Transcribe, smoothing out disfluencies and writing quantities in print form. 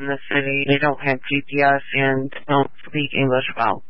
in the city. They don't have GPS and don't speak English well.